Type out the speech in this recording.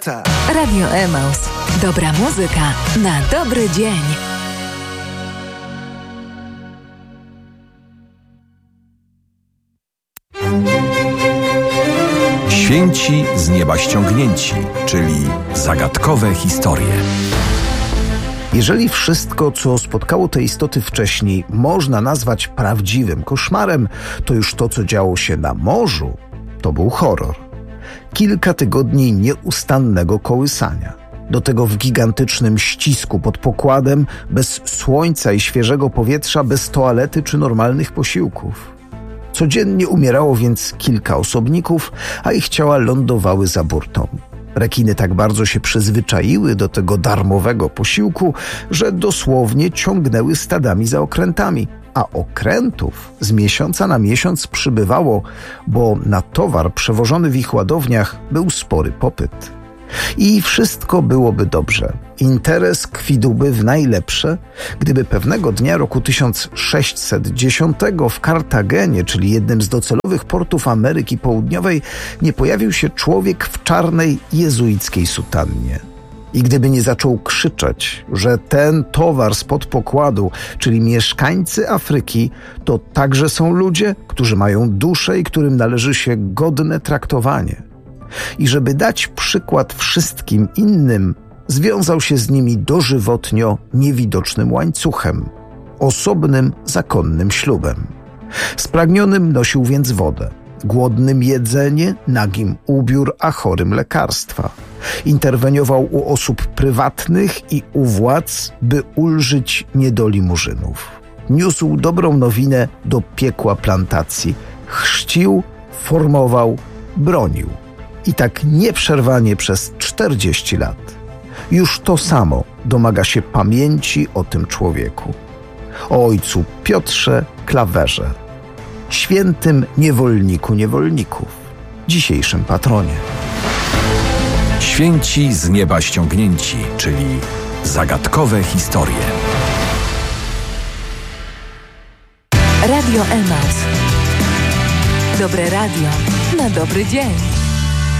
Radio Emaus. Dobra muzyka na dobry dzień. Święci z nieba ściągnięci, czyli zagadkowe historie. Jeżeli wszystko, co spotkało te istoty wcześniej, można nazwać prawdziwym koszmarem, to już to, co działo się na morzu, to był horror. Kilka tygodni nieustannego kołysania. Do tego w gigantycznym ścisku pod pokładem, bez słońca i świeżego powietrza, bez toalety czy normalnych posiłków. Codziennie umierało więc kilka osobników, a ich ciała lądowały za burtą. Rekiny tak bardzo się przyzwyczaiły do tego darmowego posiłku, że dosłownie ciągnęły stadami za okrętami. A okrętów z miesiąca na miesiąc przybywało, bo na towar przewożony w ich ładowniach był spory popyt. I wszystko byłoby dobrze. Interes kwitłby w najlepsze, gdyby pewnego dnia roku 1610 w Kartagenie, czyli jednym z docelowych portów Ameryki Południowej, nie pojawił się człowiek w czarnej jezuickiej sutannie. I gdyby nie zaczął krzyczeć, że ten towar spod pokładu, czyli mieszkańcy Afryki, to także są ludzie, którzy mają duszę i którym należy się godne traktowanie. I żeby dać przykład wszystkim innym, związał się z nimi dożywotnio niewidocznym łańcuchem, osobnym zakonnym ślubem. Spragnionym nosił więc wodę, głodnym jedzenie, nagim ubiór, a chorym lekarstwa. Interweniował u osób prywatnych i u władz, by ulżyć niedoli murzynów. Niósł dobrą nowinę do piekła plantacji. Chrzcił, formował, bronił. I tak nieprzerwanie przez 40 lat. Już to samo domaga się pamięci o tym człowieku. O ojcu Piotrze Klawerze, świętym niewolniku niewolników, dzisiejszym patronie. Święci z nieba ściągnięci, czyli zagadkowe historie. Radio Emaus. Dobre radio na dobry dzień.